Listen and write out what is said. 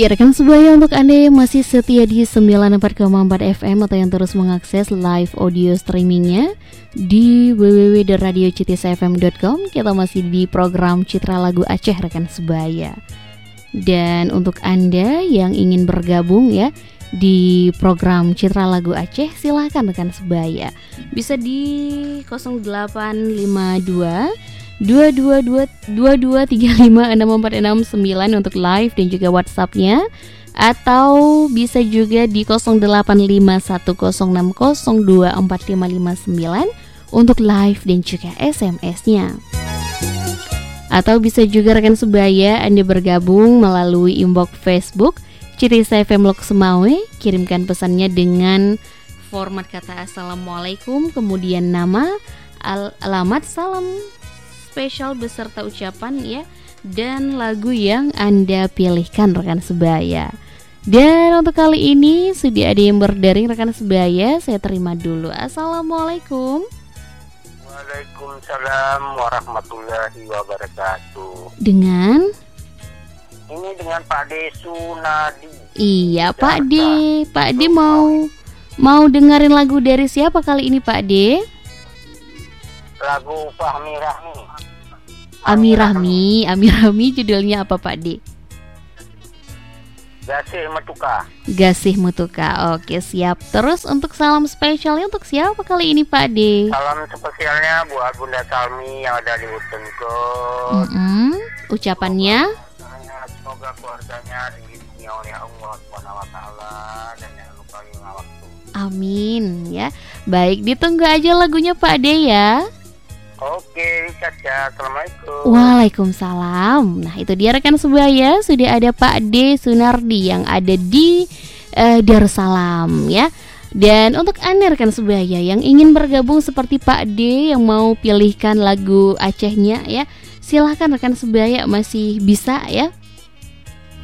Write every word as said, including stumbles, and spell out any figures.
Ya rekan sebaya, untuk Anda yang masih setia di sembilan puluh empat koma empat F M atau yang terus mengakses live audio streamingnya di w w w titik radio c t s f m titik com, kita masih di program Citra Lagu Aceh rekan sebaya. Dan untuk Anda yang ingin bergabung ya di program Citra Lagu Aceh, silahkan rekan sebaya. Bisa di nol delapan lima dua dua dua dua dua dua tiga lima enam empat enam sembilan untuk live dan juga WhatsApp-nya, atau bisa juga di nol delapan lima satu nol enam nol dua empat lima lima sembilan untuk live dan juga S M S-nya. Atau bisa juga rekan sebaya Anda bergabung melalui inbox Facebook C T S F M Lok Semawe, kirimkan pesannya dengan format kata Assalamualaikum, kemudian nama, al- alamat, salam spesial beserta ucapan ya, dan lagu yang Anda pilihkan rekan sebaya. Dan untuk kali ini sudah ada yang berdaring rekan sebaya, saya terima dulu. Assalamualaikum. Waalaikumsalam warahmatullahi wabarakatuh. Dengan Ini dengan Pak De Sunadi. Iya Pak De, Pak De mau mau dengerin lagu dari siapa kali ini Pak De? Lagu Fahmi Rahmi. Ami Rahmi, Ami Rahmi judulnya apa Pak De? Gasih Metuka. Gasih Mutuka. Oke siap. Terus untuk salam spesialnya untuk siapa kali ini Pak De? Salam spesialnya buat Bunda Salmi yang ada di Utenko. Mm-mm. Ucapannya? Semoga keluarganya dilindungi oleh Allah subhanahu wa taala dan jangan lupa lima waktu. Amin ya. Baik, ditunggu aja lagunya Pak De ya. Oke, Caca. Assalamualaikum. Waalaikumsalam. Nah itu dia rekan sebaya, sudah ada Pak De Sunardi yang ada di uh, Darussalam ya. Dan untuk Anda rekan sebaya yang ingin bergabung seperti Pak De yang mau pilihkan lagu Acehnya ya, silahkan rekan sebaya, masih bisa ya